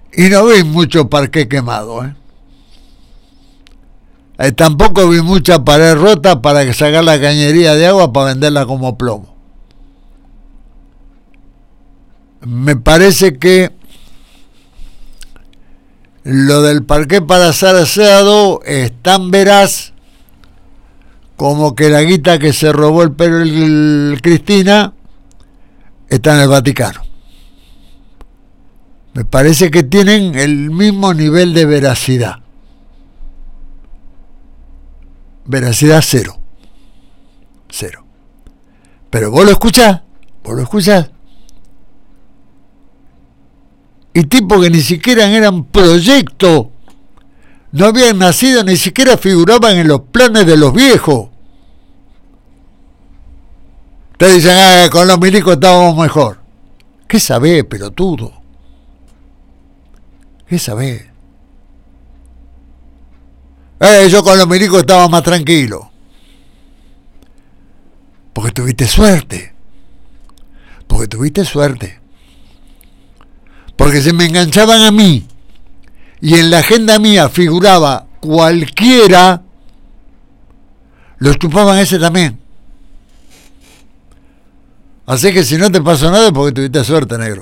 Y no vi mucho parqué quemado, tampoco vi mucha pared rota para sacar la cañería de agua para venderla como plomo. Me parece que lo del parqué para ser asado es tan veraz como que la guita que se robó el Cristina está en el Vaticano. Me parece que tienen el mismo nivel de veracidad. Veracidad cero. Cero. Pero vos lo escuchás. Y tipos que ni siquiera eran proyecto, no habían nacido, ni siquiera figuraban en los planes de los viejos. Te dicen, con los milicos estábamos mejor. ¿Qué sabés, pelotudo? ¿Qué sabés? Yo con los milicos estaba más tranquilo. Porque tuviste suerte. Porque se me enganchaban a mí y en la agenda mía figuraba cualquiera, los chupaban ese también. Así que si no te pasó nada es porque tuviste suerte, negro.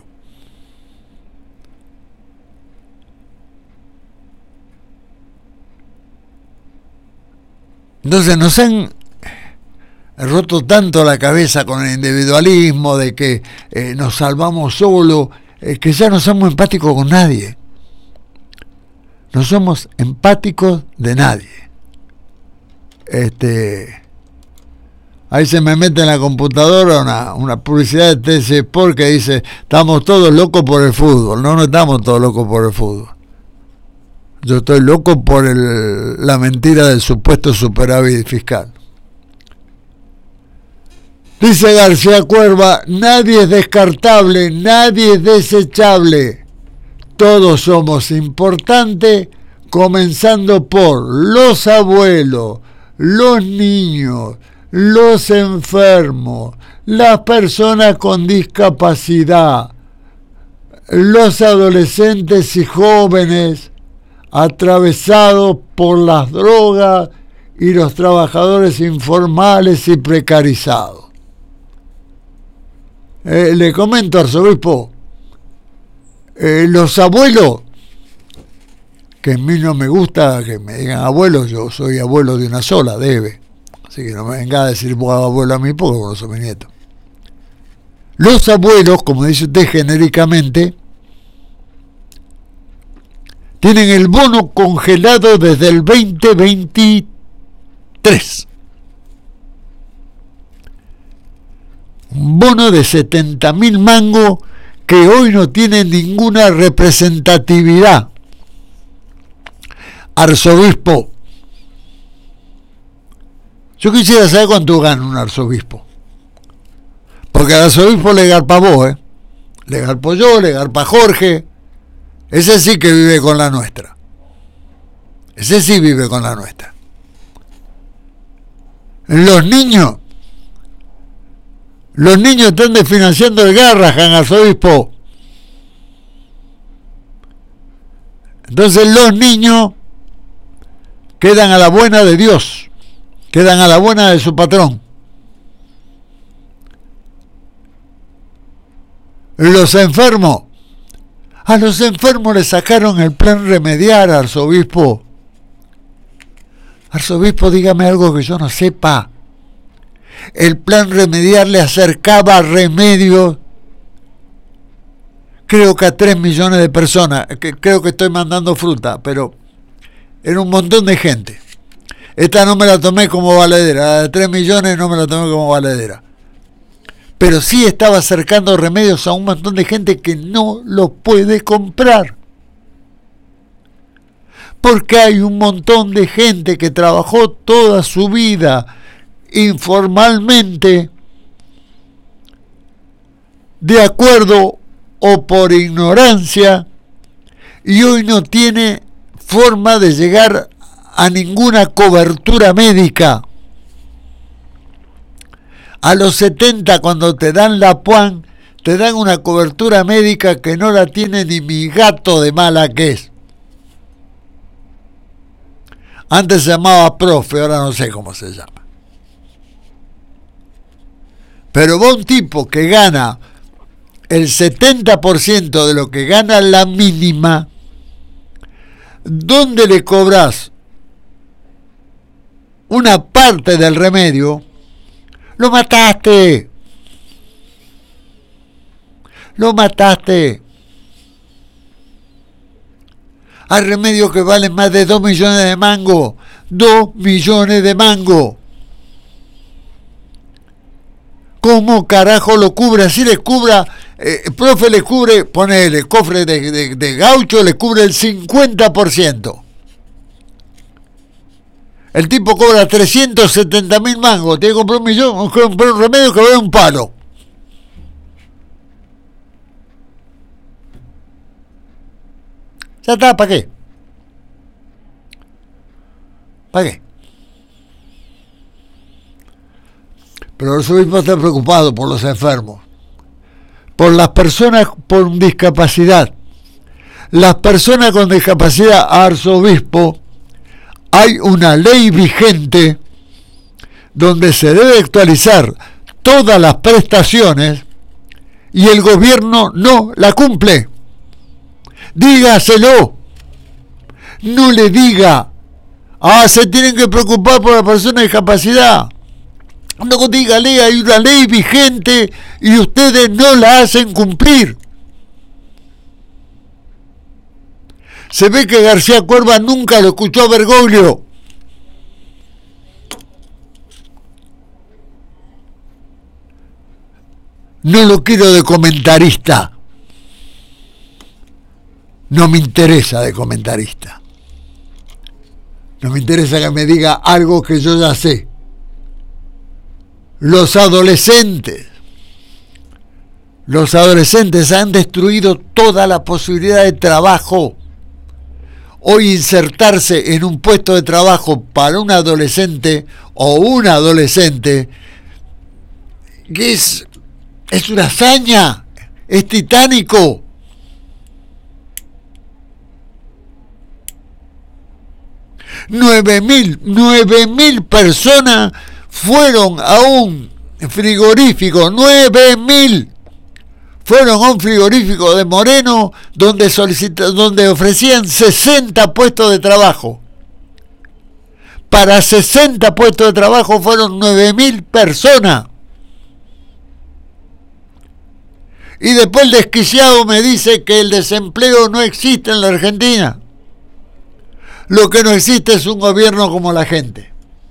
Entonces nos han roto tanto la cabeza con el individualismo de que nos salvamos solo, que ya no somos empáticos con nadie. No somos empáticos de nadie. Ahí se me mete en la computadora una publicidad de TC Sport que dice, estamos todos locos por el fútbol. No estamos todos locos por el fútbol. Yo estoy loco por la mentira del supuesto superávit fiscal. Dice García Cuerva, nadie es descartable, nadie es desechable. Todos somos importantes, comenzando por los abuelos, los niños, los enfermos, las personas con discapacidad, los adolescentes y jóvenes atravesados por las drogas y los trabajadores informales y precarizados. Le comento, arzobispo, los abuelos, que a mí no me gusta que me digan abuelos, yo soy abuelo de una sola, así que no me venga a decir abuelo a mí porque no soy mi nieto. Los abuelos, como dice usted genéricamente, tienen el bono congelado desde el 2023. Un bono de 70.000 mangos que hoy no tiene ninguna representatividad. Arzobispo, yo quisiera saber cuánto gana un arzobispo. Porque al arzobispo le garpa vos, le garpo yo, le garpa Jorge. Ese sí que vive con la nuestra. Ese sí vive con la nuestra. Los niños están desfinanciando el Garrahan, arzobispo. Entonces los niños quedan a la buena de Dios, quedan a la buena de su patrón. Los enfermos, a los enfermos les sacaron el plan remediar, arzobispo. Arzobispo, dígame algo que yo no sepa. El plan remediar le acercaba remedios, creo que a 3 millones de personas, creo que estoy mandando fruta, pero era un montón de gente. Esta no me la tomé como valedera, la de 3 millones no me la tomé como valedera. Pero sí estaba acercando remedios a un montón de gente que no los puede comprar. Porque hay un montón de gente que trabajó toda su vida informalmente, de acuerdo o por ignorancia, y hoy no tiene forma de llegar a ninguna cobertura médica. A los 70, cuando te dan la PUAN, te dan una cobertura médica que no la tiene ni mi gato de mala que es. Antes se llamaba Profe, ahora no sé cómo se llama. Pero vos, un tipo que gana el 70% de lo que gana la mínima, ¿dónde le cobras una parte del remedio? Lo mataste. Lo mataste. Hay remedios que valen más de 2 millones de mangos. 2 millones de mangos. ¿Cómo carajo lo cubre? Así le cubra, profe le cubre, ponele, cofre de gaucho, le cubre el 50%. El tipo cobra 370.000 mangos, tiene que comprar 1 millón, comprar un remedio que vale un palo. Ya está, ¿para qué? ¿Para qué? Pero los obispos están preocupados por los enfermos, por las personas con discapacidad. Las personas con discapacidad, arzobispo, hay una ley vigente donde se debe actualizar todas las prestaciones y el gobierno no la cumple. Dígaselo. No le diga, se tienen que preocupar por la persona de discapacidad. No, dígale, hay una ley vigente y ustedes no la hacen cumplir. Se ve que García Cuerva nunca lo escuchó a Bergoglio. No lo quiero de comentarista. No me interesa de comentarista. No me interesa que me diga algo que yo ya sé. Los adolescentes han destruido toda la posibilidad de trabajo. Hoy insertarse en un puesto de trabajo para un adolescente o una adolescente es una hazaña, es titánico. Nueve mil personas fueron a un frigorífico, 9.000 fueron a un frigorífico de Moreno donde ofrecían 60 puestos de trabajo. Para 60 puestos de trabajo fueron 9.000 personas. Y después el desquiciado me dice que el desempleo no existe en la Argentina. Lo que no existe es un gobierno como la gente.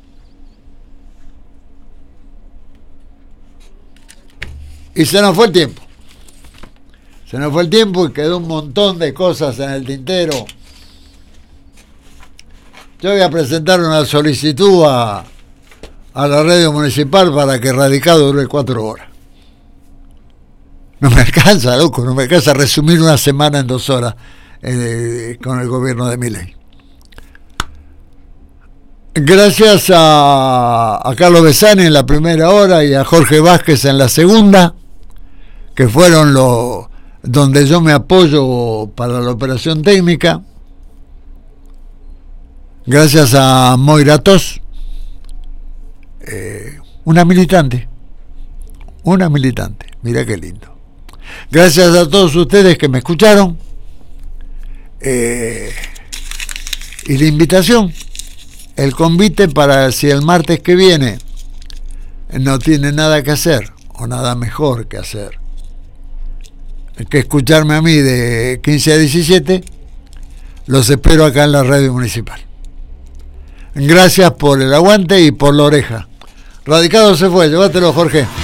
Y se nos fue el tiempo. Se nos fue el tiempo y quedó un montón de cosas en el tintero. Yo voy a presentar una solicitud a la radio municipal para que Radicado dure 4 horas. No me alcanza, loco, no me alcanza resumir una semana en 2 horas con el gobierno de Milei. Gracias a Carlos Besani en la primera hora y a Jorge Vázquez en la segunda, que fueron donde yo me apoyo para la operación técnica. Gracias a Moira Tos, una militante, mira qué lindo. Gracias a todos ustedes que me escucharon, y la invitación, el convite para si el martes que viene no tiene nada que hacer o nada mejor que hacer que escucharme a mí de 15 a 17, los espero acá en la radio municipal. Gracias por el aguante y por la oreja. Radicado se fue, llévatelo, Jorge.